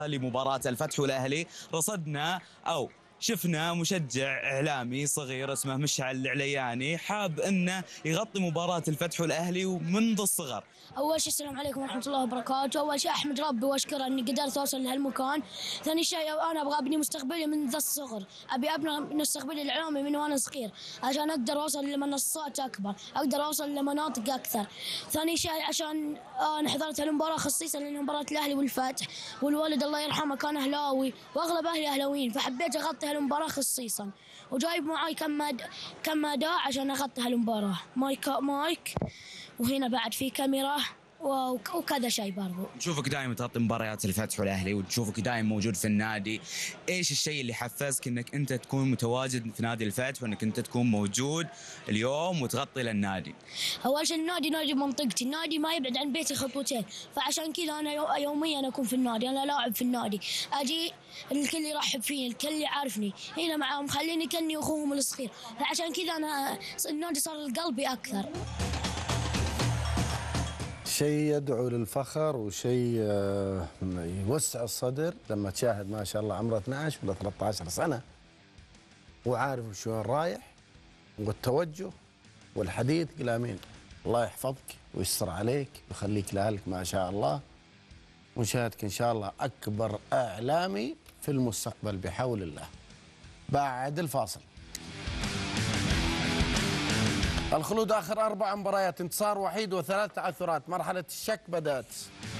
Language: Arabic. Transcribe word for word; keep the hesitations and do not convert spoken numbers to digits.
لمباراة الفتح والأهلي رصدنا أو شفنا مشجع إعلامي صغير اسمه مشعل العلياني حاب أنه يغطي مباراة الفتح والأهلي منذ الصغر. أول شيء السلام عليكم ورحمة الله وبركاته. أول شيء أحمد ربي وأشكره أني قدرت أوصل لهالمكان. ثاني شيء أنا أبغى أبني مستقبلي من ذا الصغر، أبي أبني مستقبلي الإعلامي من وأنا صغير عشان أقدر أوصل لمنصات أكبر، أقدر أوصل لمناطق أكثر. ثاني شيء عشان أنا حضرت هالمباراة خصيصا لأن مباراة الأهلي والفتح، والوالد الله يرحمه كان أهلاوي وأغلب أهلي أهلاويين، فحبيت أغطي هالمباراة خصيصا، وجايب معاي كم مد... كم أداة عشان أغطي هالمباراة، مايك مايك وهنا بعد في كاميرا وكذا شيء برضو. نشوفك دائما تغطي مباريات الفتح والأهلي وتشوفك دائما موجود في النادي، ايش الشيء اللي حفزك انك انت تكون متواجد في نادي الفتح وانك انت تكون موجود اليوم وتغطي للنادي؟ اول شيء النادي نادي منطقتي، النادي ما يبعد عن بيتي خطوتين، فعشان كذا انا يوميا اكون في النادي، انا لاعب في النادي، اجي الكل يرحب فيني، الكل يعرفني هنا معاهم، خليني كني اخوهم الصغير، فعشان كذا انا النادي صار لقلبي اكثر. شيء يدعو للفخر وشيء يوسع الصدر لما تشاهد ما شاء الله عمره اثني عشر ولا ثلاثة عشر سنة وعارف شلون رايح والتوجه والحديث قلامين. الله يحفظك ويستر عليك ويخليك لأهلك ما شاء الله، ونشاهدك إن شاء الله أكبر إعلامي في المستقبل بحول الله. بعد الفاصل. الخلود آخر أربع مباريات، انتصار وحيد وثلاث تعثرات، مرحلة الشك بدأت.